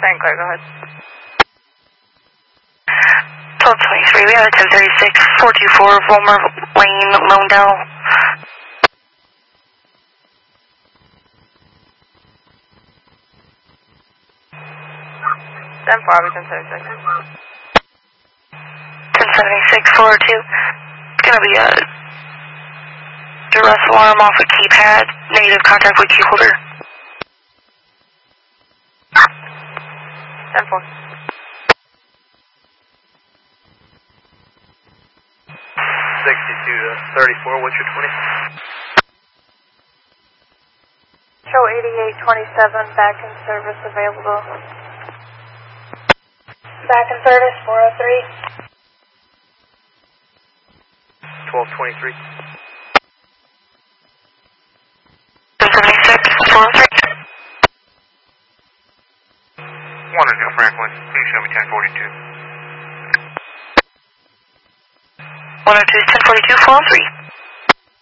St. Clair, go ahead. 1223, we have a 1036, 424, Vollmer Lane, Londell. 10-4, I'll be 1076. 1076, 402. It's going to be a duress alarm off a keypad, negative contact with key holder. 10-4. 62-34, what's your 20? Show 8827, back in service available. Back in service, 403. 1223. 1076, 403. 102 Franklin, please show me 1042. 102 is 1042, 403.